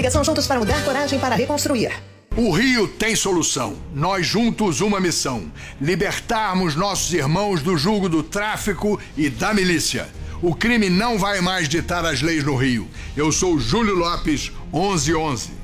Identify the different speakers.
Speaker 1: Coligação Juntos para Mudar, Coragem para Reconstruir.
Speaker 2: O Rio tem solução. Nós juntos uma missão: libertarmos nossos irmãos do jugo do tráfico e da milícia. O crime não vai mais ditar as leis no Rio. Eu sou Júlio Lopes, 1111.